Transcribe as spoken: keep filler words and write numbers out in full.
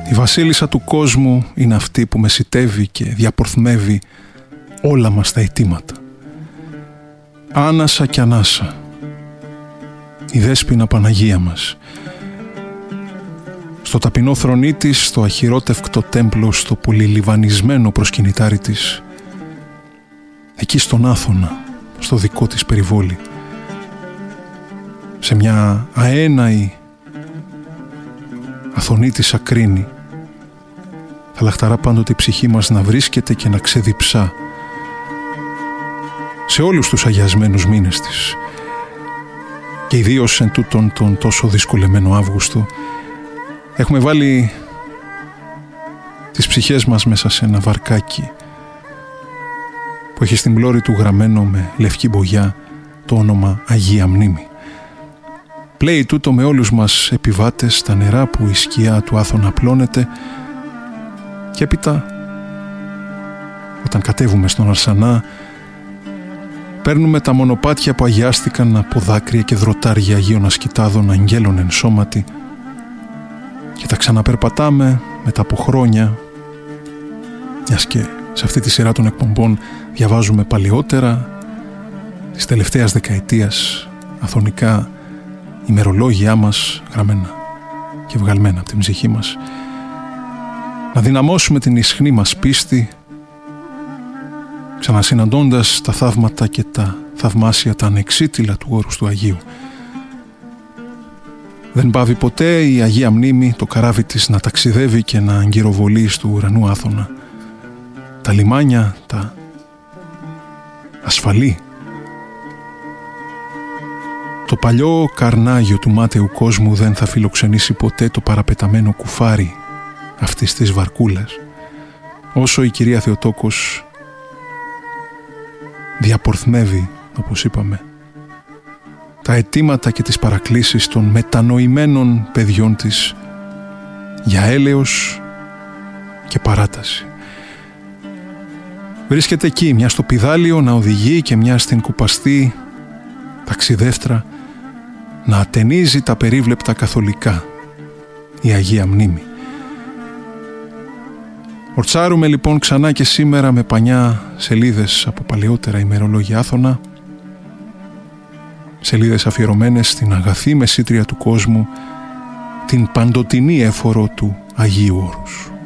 Η βασίλισσα του κόσμου είναι αυτή που μεσιτεύει και διαπορθμεύει όλα μας τα αιτήματα. Άνασα κι ανάσα, η Δέσποινα Παναγία μας. Στο ταπεινό θρονί της, στο αχυρότευκτο τέμπλο, στο πολυλιβανισμένο προσκυνητάρι της, εκεί στον Άθωνα, στο δικό της περιβόλι, σε μια αέναη αθωνή της ακρίνη, θα λαχταρά πάντοτε η ψυχή μας να βρίσκεται και να ξεδιψά σε όλους τους αγιασμένους μήνες της, και ιδίως εν τούτον τον τόσο δυσκολεμένο Αύγουστο. Έχουμε βάλει τις ψυχές μας μέσα σε ένα βαρκάκι που έχει στην πλώρη του γραμμένο με λευκή μπογιά το όνομα Αγία Μνήμη. Πλέει τούτο με όλους μας επιβάτες στα νερά που η σκιά του Άθωνα πλώνεται, και έπειτα όταν κατέβουμε στον Αρσανά παίρνουμε τα μονοπάτια που αγιάστηκαν από δάκρυα και δροτάρια Αγίων Ασκητάδων αγγέλων εν σώματι και τα ξαναπερπατάμε μετά από χρόνια, μιας και σε αυτή τη σειρά των εκπομπών διαβάζουμε παλαιότερα της τελευταίας δεκαετίας αθωνικά ημερολόγια μας γραμμένα και βγαλμένα από την ψυχή μας, να δυναμώσουμε την ισχνή μας πίστη, ξανασυναντώντας τα θαύματα και τα θαυμάσια, τα ανεξίτηλα του όρους του Αγίου. Δεν πάβει ποτέ η Αγία Μνήμη το καράβι της να ταξιδεύει και να αγκυροβολεί του ουρανού Άθωνα τα λιμάνια, τα ασφαλή. Το παλιό καρνάγιο του μάταιου κόσμου δεν θα φιλοξενήσει ποτέ το παραπεταμένο κουφάρι αυτής της βαρκούλας, όσο η κυρία Θεοτόκος διαπορθμεύει, όπως είπαμε, τα αιτήματα και τις παρακλήσεις των μετανοημένων παιδιών της για έλεος και παράταση. Βρίσκεται εκεί, μια στο πηδάλιο να οδηγεί και μια στην κουπαστή ταξιδεύτρα να ατενίζει τα περίβλεπτα καθολικά, η Αγία Μνήμη. Ορτσάρουμε λοιπόν ξανά και σήμερα με πανιά σελίδες από παλαιότερα ημερολόγια Άθωνα, σελίδες αφιερωμένες στην αγαθή μεσήτρια του κόσμου, την παντοτινή έφορο του Αγίου Όρους.